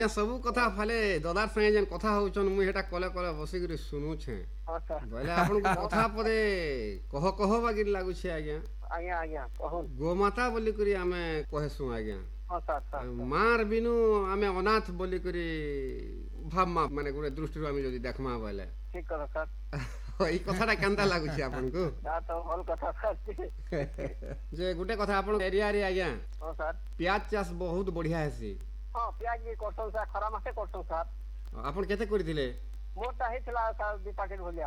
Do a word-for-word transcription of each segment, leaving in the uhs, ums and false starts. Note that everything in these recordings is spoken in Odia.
ସବୁ କଥା ଫାଲେ ଦଦାର ସାଙ୍ଗେ ଯେନ୍ କଥା ହଉଛନ୍ ମୁଇଁ ହେଟା କଲେ କଲେ ବସିକିରି ଶୁଣୁଛେ ହଁ ସାର୍ ବୋଇଲେ ଆପଣଙ୍କୁ କଥା ପଦେ କହ କହ ବାଗିରି ଲାଗୁଛି ଆଜ୍ଞା ଆଜ୍ଞା ଆଜ୍ଞା କହୁନ୍ ଗୋମାତା ବୋଲିକରି ଆମେ କହେସୁଁ ଆଜ୍ଞା ହଁ ସାର୍ ସାର୍ ମାର ବିନୁ ଆମେ ଅନାଥ ବୋଲିକରି ଭାବମା ମାନେ ଗୋଟେ ଦୃଷ୍ଟିରୁ ଆମେ ଯଦି ଦେଖମା ବୋଇଲେ ଠିକ କଥା ସାର୍ ଏଇ କଥାଟା କେନ୍ତା ଲାଗୁଛି ଆପଣଙ୍କୁ ତା ତ ଭଲ କଥା ସାର୍ ଯେ ଗୋଟେ କଥା ଆପଣ ଏରିଆରେ ଆଜ୍ଞା ହଁ ସାର୍ ପିଆଜ ଚାଷ ବହୁତ ବଢିଆ ହେସି ହଁ ପିଆଜ ବି କରସନ୍ ସାର୍ ଖରା ମାସେ କରସନ୍ ସାର୍ ଆପଣ କେତେ କରିଥିଲେ ମୋରଟା ହେଇଥିଲା ସାର୍ ଦୁଇ ପ୍ୟାକେଟ୍ ଭଳିଆ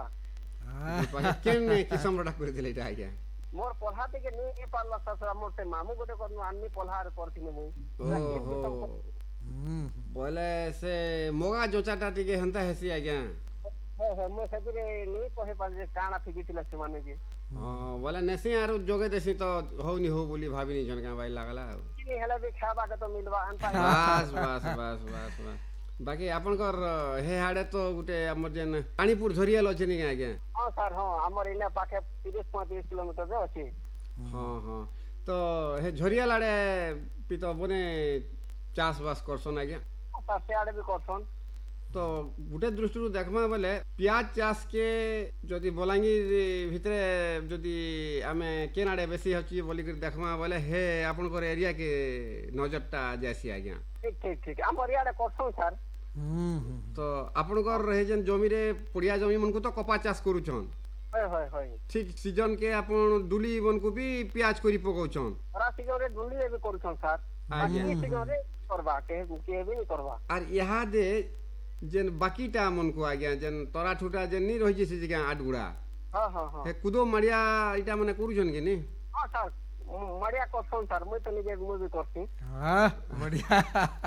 କେନ୍ କିସମଟା କରିଥିଲେ ଏଇଟା ଆଜ୍ଞା ମୋର ପଲ୍ହା ଟିକେ ନେଇ ହେଇ ପାରିଲା ସାର୍ ମୋର ସେ ମାମୁଁ ଗୋଟେ କରନୁ ଆନମି ପଲ୍ହାରେ କରିଥିଲି ମୁଇଁ ଓହୋ ବୋଇଲେ ସେ ମଗା ଯୋଚାଟା ଟିକେ ହେନ୍ତା ହେସି ଆଜ୍ଞା ହଁ ହଁ ମୁଁ ସେଥିରେ ନେଇ କହି ପାରିଲି ଯେ କାଣା ଫିକିଥିଲା ସେମାନେ ଯେ ହଁ ବୋଇଲେ ନେସି ଆରୁ ଯୋଗେ ଦେସି ତ ହଉନି ହଉ ବୋଲି ଭାବିନି ଜଣ କାଁ ବାଇ ଲାଗଲା ଆଉ ଚିନି ହେଲେ ବି ଖାଇବାକେ ତ ମିଲବା ଏନ୍ତା ବାସ୍ ବାସ୍ ବାସ୍ ବାସ୍ ବାସ୍ ବାକି ଆପଣଙ୍କର ହେ ହାଡେ ତ ଗୋଟେ ଆମର ଯେନ୍ ପାଣିପୁର ଝରିଆଲ ଅଛି ନି ଆଜ୍ଞା ହଁ ସାର୍ ହଁ ଆମର ଏଇନା ପାଖେ ତିରିଶ ପଇଁତିରିଶ କିଲୋମିଟରରେ ଅଛି ହଁ ହଁ ତ ହେ ଝରିଆଲ ଆଡେ ବି ତ ବନେ ଚାଷ ବାସ କରସନ୍ ଆଜ୍ଞା ସାର୍ ସେଆଡେ ବି କରସନ୍ ତ ଗୋଟେ ଦୃଷ୍ଟିରୁ ଦେଖମା ବୋଲେ ପିଆଜ ଚାଷ କେ ଯଦି ବଲାଙ୍ଗୀର ଭିତରେ ଯଦି ଆମେ କେନ୍ ଆଡେ ବେଶୀ ଅଛି ବୋଲିକିରି ଦେଖମା ବୋଲେ ହେ ଆପଣଙ୍କର ଏରିଆ କେ ନଜରଟା ଯାଏସି ଆଜ୍ଞା ଠିକ ଠିକ ଠିକ ଆମର ଇଆଡେ କରସନ୍ ସାର୍ ତ ଆପଣଙ୍କର ହେ ଯେନ୍ ଜମିରେ ପଡ଼ିଆ ଜମି ମାନଙ୍କୁ ତ କପା ଚାଷ କରୁଛନ୍ ହଏ ହଏ ହଏ ଠିକ ସିଜନ କେ ଆପଣ ଡୁଲି ମାନଙ୍କୁ ବି ପିଆଜ କରି ପକଉଛନ୍ ଖରା ସିଜନରେ ଡୁଲିରେ ବି କରୁଛନ୍ ସାର୍ ଆଜ୍ଞା। ବାକି ସିଜନରେ କରବା କେହି କେହି ବି ନି କରବା ଆର୍ ଇହାଦେ ଯେନ୍ ବାକିଟା ମନକୁ ଆଜ୍ଞା ଯେନ୍ ତରାଠୁଟା ଯେନ୍ ନି ରହିଛି ସେ ଜାଗା ଆଟଗୁଡ଼ା ହଁ ହଁ ହଁ ହେ କୁଦୋ ମାଡ଼ିଆ ଏଇଟା ମାନେ କରୁଛନ୍ କି ନି ହଁ ସାର୍ ମାଡ଼ିଆ କରସନ୍ ସାର୍ ମୁଇଁ ତ ନିଜେ ମୁଁ ବି କରସି ହଁ ବଢିଆ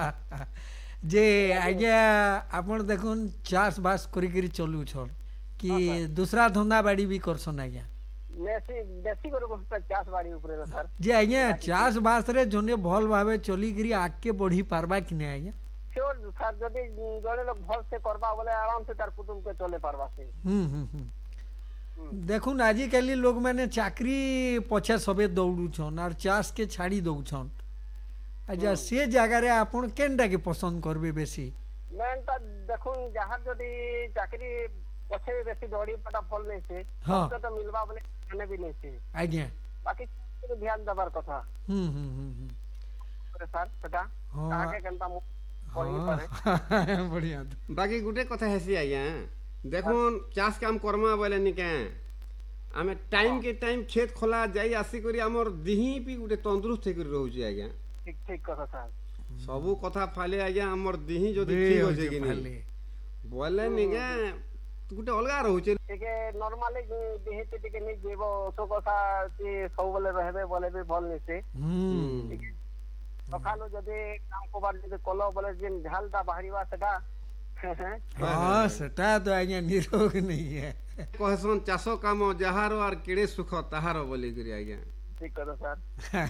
ଯେ ଆଜ୍ଞା ଆପଣ ଦେଖୁନ୍ ଚାଷ ବାସ କରିକିରି ଚଲୁଛନ୍ କି ଦୁସରା ଧନ୍ଦା ବାଡ଼ି ବି କରସନ୍ ଆଜ୍ଞା ବେଶୀ ବେଶୀ କରି ବସୁଛେ ଚାଷ ବାଡ଼ି ଉପରେ ସାର୍ ଯେ ଆଜ୍ଞା ଚାଷ ବାସରେ ଜଣେ ଭଲ ଭାବେ ଚଲିକିରି ଆଗକେ ବଢି ପାରବା କି ନାଇଁ ଆଜ୍ଞା ସିଓର ସାର୍ ଯଦି ଜଣେ ଲୋକ ଭଲ ସେ କରବା ବୋଲେ ଆରାମସେ ତାର କୁଟୁମ୍ବକେ ଚଲେଇ ପାରବା ସେ ହୁଁ ହୁଁ ହୁଁ ଦେଖୁନ୍ ଆଜିକାଲି ଲୋକମାନେ ଚାକରି ପଛେ ସବେ ଦୌଡୁଛନ୍ ଆର୍ ଚାଷକେ ଛାଡ଼ି ଦଉଛନ୍ ଆଚ୍ଛା ସେ ଜାଗାରେ ଆପଣ କେନ୍ଟାକେ ପସନ୍ଦ କରିବେ ବେଶୀ ମେନ୍ଟା ଦେଖୁନ୍ ଯାହାର ଯଦି ଚାକିରି ପଛେ ବେଶୀ ଦୌଡ଼ିବାଟା ଭଲ ନାଇଁ ସେ ହଁ। ତ ମିଲବା ବୋଲେ ମାନେ ବି ନାଇଁ ସେ ଆଜ୍ଞା ବାକି ଧ୍ୟାନ ଦେବାର କଥା ହୁଁ ହୁଁ ହୁଁ ହୁଁ ସାର୍ ସେଟା ହଁ। କାହାକେ କେନ୍ତା ମୁଁ କହିପାରେ ହଁ ବଢିଆ ବାକି ଗୋଟେ କଥା ହେସି ଆଜ୍ଞା ଦେଖୁନ୍ ଚାଷ କାମ କର୍ମା ବୋଇଲେ ନି କେଁ ଆମେ ଟାଇମ୍ କେ ଟାଇମ୍ କ୍ଷେତ ଖୋଲା ଯାଇ ଆସିକରି ଆମର ଦିହିଁ ବି ଗୋଟେ ତନ୍ଦୁରୁସ୍ତ ହେଇକରି ରହୁଛି ଆଜ୍ଞା ଠିକ ଠିକ କଥା ସାର୍ ସବୁ କଥା ଫାଲେ ଆଜ୍ଞା ଆମର ଦିହିଁ ଯଦି ବେ ଠିକ ହଉଛେ ଅଛେ କି ଫାଲେ। ନାଇଁ ବୋଇଲେ ନି କେଁ ଗୋଟେ ଅଲଗା ରହୁଛେ ଟିକେ ନର୍ମାଲି ଯେହେତୁ ଟିକେ ନି ଜୀବ ଓଷ କଥା କି ସବୁବେଳେ ରହିବେ ବୋଲେ ବି ଭଲ ନିଶେ ହୁଁ ସକାଳୁ ଯଦି କାମ କବାର ଯଦି କଲ ବୋଲେ ଯେନ୍ ଝାଲଟା ବାହାରିବା ସେଟା ହଁ ସେଟା ତ ଆଜ୍ଞା ନିରୋଗ ନେଇ କହେସନ୍ ଚାଷ କାମ ଯାହାର ଆର୍ କେଡ଼େ ସୁଖ ତାହାର ବୋଲିକିରି ଆଜ୍ଞା ଠିକ କଥା ସାର୍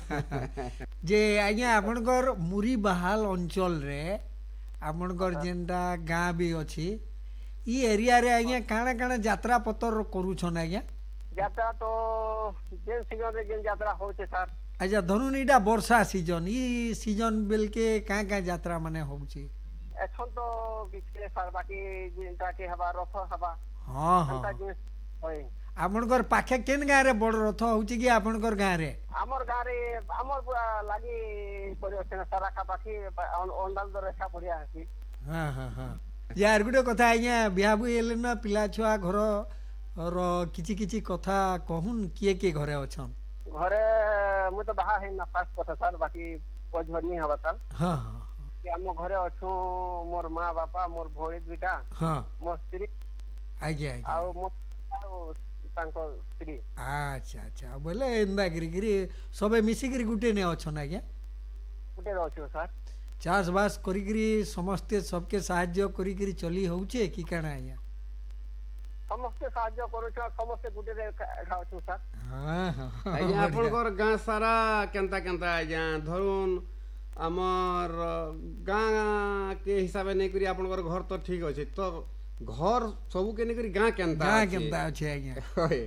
ଯେ ଆଜ୍ଞା ଆପଣଙ୍କର ମୁରି ବାହାଲ ଅଞ୍ଚଳରେ ଆପଣଙ୍କର ଯେନ୍ଟା ଗାଁ ବି ଅଛି ଇ ଏରିଆରେ ଆଜ୍ଞା କାଣା କାଣା ଯାତ୍ରା ପତର କରୁଛନ୍ ଆଜ୍ଞା ଯାତ୍ରା ତ ଯେନ୍ ସିଜନରେ ଯେନ୍ ଯାତ୍ରା ହଉଛେ ସାର୍ ଆଚ୍ଛା ଧରୁନ୍ ଏଇଟା ବର୍ଷା ସିଜନ ଇ ସିଜନ ବେଲକେ କାଁ କାଁ ଯାତ୍ରା ମାନେ ହଉଛି ଏଛନ୍ ତ କିଛି ସାର୍ ବାକି ଯେନ୍ଟା କି ହେବା ରଥ ହେବା ହଁ ହଁ ଏନ୍ତା ଜିନିଷ ହଏ ଆପଣଙ୍କର ପାଖେ କେନ୍ ଗାଁରେ ବଡ ରଥ ହଉଛି କି ଆପଣଙ୍କର ଗାଁରେ ଆମର ଗାଁରେ ଆମର ପୁରା ଲାଗି କରି ଅଛି ନା ସାର୍ ପାଖାପାଖି ଅଣ୍ଡାଲ ରେଖା ବଢିଆ ଅଛି ହଁ ହଁ ହଁ ୟାର ଗୋଟେ କଥା ଆଜ୍ଞା ବିହା ବୁହି ହେଲେ ନା ପିଲା ଛୁଆ ଘର ର କିଛି କିଛି କଥା କହୁନ୍ କିଏ କିଏ ଘରେ ଅଛନ୍ ଘରେ ମୁଁ ତ ବାହା ହେଇନା ଫାଷ୍ଟ କଥା ସାର୍ ବାକି ଝିଅନି ହେବା ସାର୍ ହଁ ହଁ ଆମ ଘରେ ଅଛୁ ମୋର ମା ବାପା ମୋର ଭଉଣୀ ଦୁଇଟା ହଁ ମୋ ସ୍ତ୍ରୀ ଆଜ୍ଞା ଆଜ୍ଞା ଆଉ ମୋ ଆଉ ତାଙ୍କ ସ୍ତ୍ରୀ ଆଚ୍ଛା ଆଚ୍ଛା ବୋଇଲେ ଏନ୍ତା କରିକିରି ସବେ ମିଶିକିରି ଗୁଟେ ନେ ଅଛନ୍ ଆଜ୍ଞା ଗୋଟେ ଅଛୁ ସାର୍ ଚାଷ ବାସ କରିକିରି ସମସ୍ତେ ସବକେ ସାହାଯ୍ୟ କରିକିରି ଚଲି ହଉଛେ କି କାଣା ଆଜ୍ଞା ସମସ୍ତେ ସାହାଯ୍ୟ କରୁଛୁ ଆଉ ସମସ୍ତେ ଗୋଟେ ଅଛୁ ସାର୍ ହଁ ହଁ ଆଜ୍ଞା ଆପଣଙ୍କର ଗାଁ ସାରା କେନ୍ତା କେନ୍ତା ଆଜ୍ଞା ଧରୁନ୍ ଆମର ଗାଁ କେ ହିସାବେ ନେଇକରି ଆପଣଙ୍କର ଘର ତ ଠିକ ଅଛି ତ ଘର ସବୁକେ ନେଇକରି ଗାଁ କେନ୍ତା ଗାଁ ଅଛି? କେନ୍ତା ଅଛି ଆଜ୍ଞା ହଏ।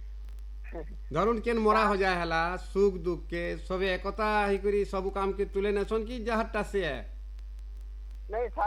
ଧରୁନ୍ କେନ୍ ମରା ହଜା ହେଲା ସୁख ଦୁଃख के सबे एकता ହେଇକରି ସବୁ କାମ के ତୁଲେ ନେସନ୍ କି ଯାହାରଟା ସେ ନାଇଁ ସାର୍